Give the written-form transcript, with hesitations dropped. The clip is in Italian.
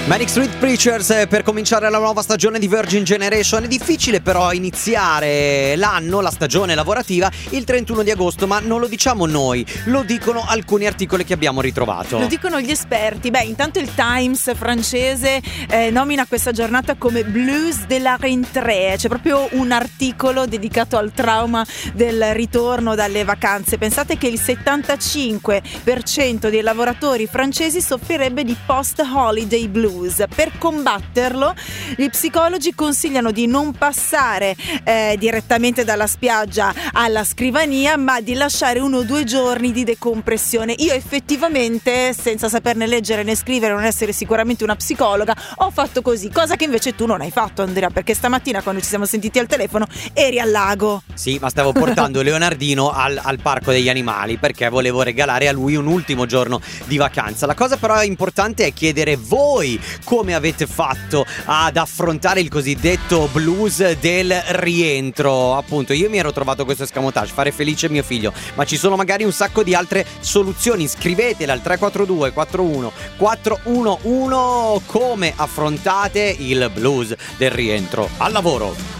Manic Street Preachers per cominciare la nuova stagione di Virgin Generation. È difficile però iniziare l'anno, la stagione lavorativa, il 31 di agosto, ma non lo diciamo noi, lo dicono alcuni articoli che abbiamo ritrovato. Lo dicono gli esperti. Intanto il Times francese nomina questa giornata come Blues de la rentrée. C'è proprio un articolo dedicato al trauma del ritorno dalle vacanze. Pensate che il 75% dei lavoratori francesi soffrirebbe di post-holiday blues. Per combatterlo, gli psicologi consigliano di non passare direttamente dalla spiaggia alla scrivania, ma di lasciare 1 o 2 giorni di decompressione. Io effettivamente, senza saperne leggere né scrivere, non essere sicuramente una psicologa, ho fatto così, cosa che invece tu non hai fatto, Andrea, perché stamattina quando ci siamo sentiti al telefono eri al lago. Sì, ma stavo portando Leonardino al parco degli animali perché volevo regalare a lui un ultimo giorno di vacanza. La cosa però importante è chiedere voi come avete fatto ad affrontare il cosiddetto blues del rientro. Appunto, io mi ero trovato questo escamotage, fare felice mio figlio, ma ci sono magari un sacco di altre soluzioni. Scrivetele al 342 41 411 come affrontate il blues del rientro al lavoro.